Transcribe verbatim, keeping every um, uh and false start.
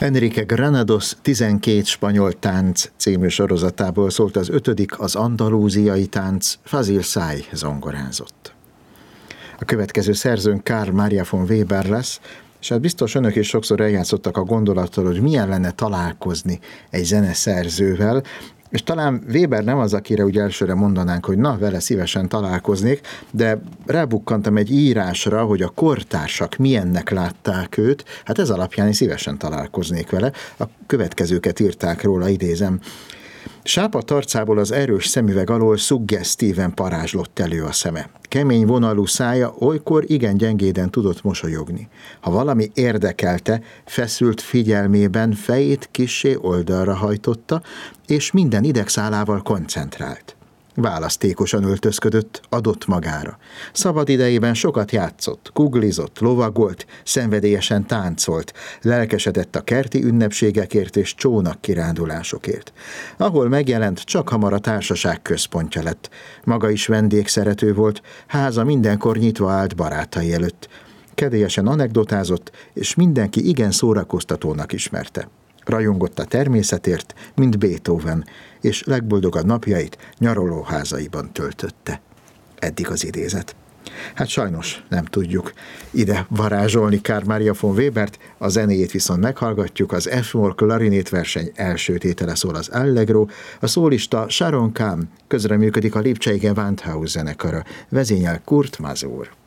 Enrique Granados tizenkét spanyol tánc című sorozatából szólt az ötödik, az andalúziai tánc, Fazil Say zongorázott. A következő szerzőnk Carl Maria von Weber lesz, és hát biztos önök is sokszor eljátszottak a gondolattal, hogy milyen lenne találkozni egy zeneszerzővel, és talán Weber nem az, akire úgy elsőre mondanánk, hogy na, vele szívesen találkoznék, de rábukkantam egy írásra, hogy a kortársak milyennek látták őt, hát ez alapján is szívesen találkoznék vele. A következőket írták róla, idézem. Sápadt arcából az erős szemüveg alól szuggesztíven parázslott elő a szeme. Kemény vonalú szája olykor igen gyengéden tudott mosolyogni. Ha valami érdekelte, feszült figyelmében fejét kissé oldalra hajtotta, és minden idegszálával koncentrált. Választékosan öltözködött, adott magára. Szabad idejében sokat játszott, kuglizott, lovagolt, szenvedélyesen táncolt, lelkesedett a kerti ünnepségekért és csónakkirándulásokért. Ahol megjelent, csak hamar a társaság központja lett. Maga is vendégszerető volt, háza mindenkor nyitva állt barátai előtt. Kedélyesen anekdotázott, és mindenki igen szórakoztatónak ismerte. Rajongott a természetért, mint Beethoven, és legboldogabb napjait nyaralóházaiban töltötte. Eddig az idézet. Hát sajnos nem tudjuk ide varázsolni Carl Maria von Webert, a zenéjét viszont meghallgatjuk. Az F-moll klarinét verseny első tétele szól az Allegro, a szólista Sharon Kahn, közreműködik a Lipcsei Gewandhaus zenekara, vezényel Kurt Masur.